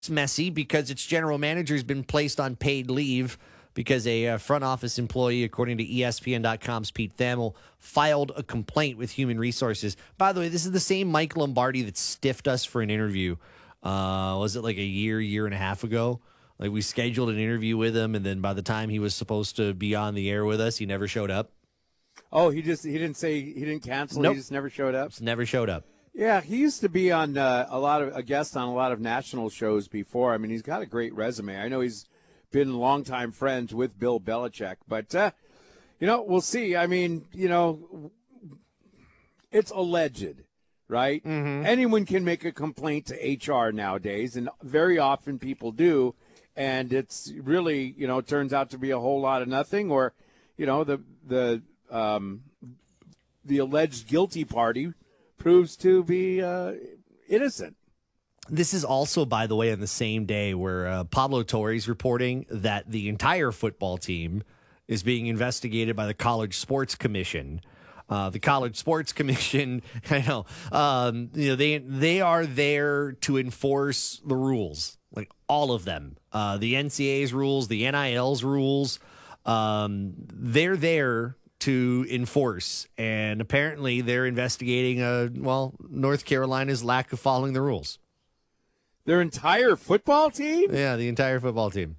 It's messy because its general manager has been placed on paid leave because a front office employee, according to ESPN.com's Pete Thamel, filed a complaint with Human Resources. By the way, this is the same Mike Lombardi that stiffed us for an interview. Was it like a year and a half ago? Like we scheduled an interview with him, and then by the time he was supposed to be on the air with us, he never showed up. Oh, he didn't cancel. Nope. He just never showed up. Just never showed up. Yeah, he used to be on a guest on a lot of national shows before. I mean, he's got a great resume. I know he's been longtime friends with Bill Belichick, but we'll see. I mean, it's alleged, right? Mm-hmm. Anyone can make a complaint to HR nowadays, and very often people do, and it's really turns out to be a whole lot of nothing, or the alleged guilty party proves to be innocent. This is also, by the way, on the same day where Pablo Torre's reporting that the entire football team is being investigated by the College Sports Commission. The College Sports Commission, I know, they are there to enforce the rules, like all of them. The NCAA's rules, the NIL's rules, they're there to enforce, and apparently they're investigating North Carolina's lack of following the rules. Their entire football team? Yeah, the entire football team.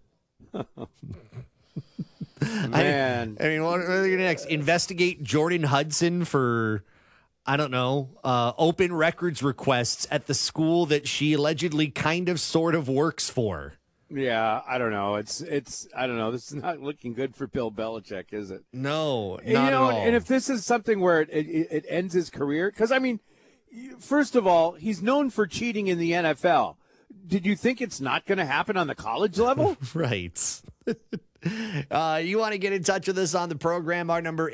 Man. I mean, what are they going to next? Investigate Jordan Hudson for, I don't know, open records requests at the school that she allegedly kind of sort of works for. Yeah, I don't know. It's I don't know. This is not looking good for Bill Belichick, is it? No, not at all. And if this is something where it ends his career, because I mean, first of all, he's known for cheating in the NFL. Did you think it's not going to happen on the college level? Right. You want to get in touch with us on the program? Our number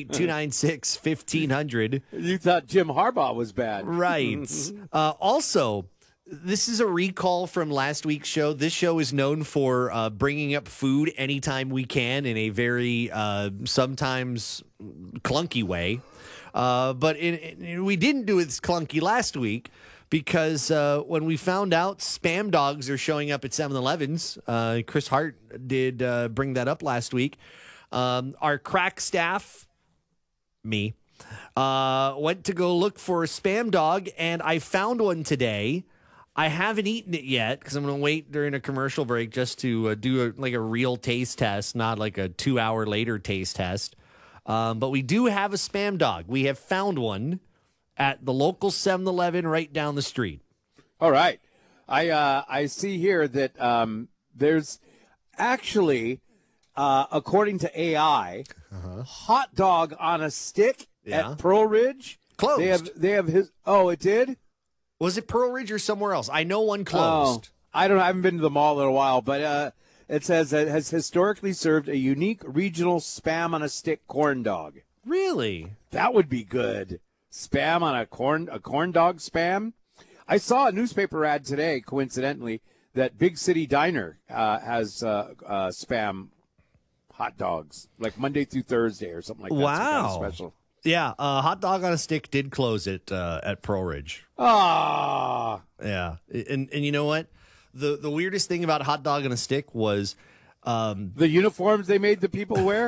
808-296-1500. You thought Jim Harbaugh was bad, right? Also, this is a recall from last week's show. This show is known for bringing up food anytime we can in a very sometimes clunky way. But we didn't do it clunky last week because when we found out Spam Dogs are showing up at 7-Elevens, Chris Hart did bring that up last week. Our crack staff, me, went to go look for a Spam Dog, and I found one today. I haven't eaten it yet because I'm going to wait during a commercial break just to do a real taste test, not like a 2-hour later taste test. But we do have a Spam Dog. We have found one at the local 7-Eleven right down the street. All right. I see here that there's actually, according to AI, hot dog on a stick at Pearl Ridge. Closed. They have his. Oh, it did? Was it Pearl Ridge or somewhere else? I know one closed. I haven't been to the mall in a while, but it says it has historically served a unique regional Spam on a stick corn dog. Really? That would be good. Spam on a corn dog Spam. I saw a newspaper ad today, coincidentally, that Big City Diner has Spam hot dogs, like Monday through Thursday or something like that. Wow. Some kind of special. Yeah, hot dog on a stick did close it at Pearl Ridge. Ah. Yeah, and you know what? The weirdest thing about hot dog on a stick was the uniforms they made the people wear.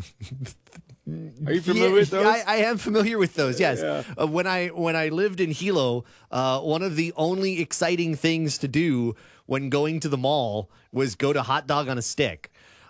Are you familiar with those? I am familiar with those. Yes. Yeah. When I lived in Hilo, one of the only exciting things to do when going to the mall was go to hot dog on a stick.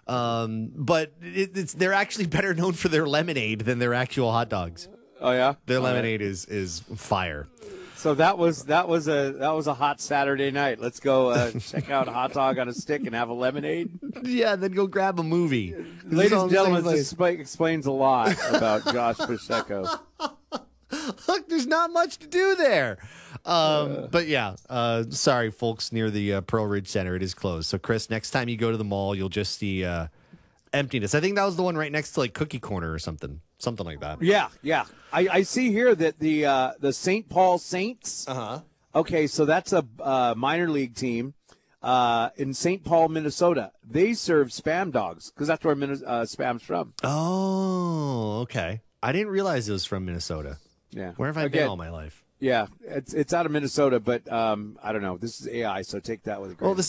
But they're actually better known for their lemonade than their actual hot dogs. Oh yeah, their lemonade is fire. So that was a hot Saturday night. Let's go check out a hot dog on a stick and have a lemonade. Yeah, then go grab a movie. Ladies and gentlemen, this explains a lot about Josh Pacheco. Look, there's not much to do there. But yeah, sorry, folks, near the Pearl Ridge Center, it is closed. So, Chris, next time you go to the mall, you'll just see emptiness. I think that was the one right next to like Cookie Corner or something like that. Yeah. I see here that the St. Paul Saints. Okay, so that's a minor league team in St. Paul, Minnesota. They serve Spam dogs because that's where Spam's from. Oh, okay. I didn't realize it was from Minnesota. Yeah. Where have I been all my life? Yeah, it's out of Minnesota, but I don't know. This is AI, so take that with a grain Well, of the